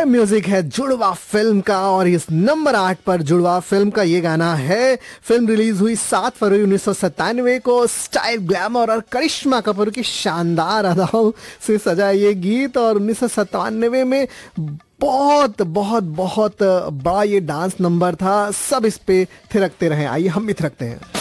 ये म्यूजिक है जुड़वा फिल्म का और इस नंबर 8 पर जुड़वा फिल्म का ये गाना है। फिल्म रिलीज हुई 7 फरवरी 1997 को। स्टाइल, ग्लैमर और करिश्मा कपूर की शानदार अदाओं से सजा ये गीत और 1997 में बहुत बहुत बहुत बड़ा ये डांस नंबर था। सब इस पे थिरकते रहे। आइए हम भी थिरकते हैं।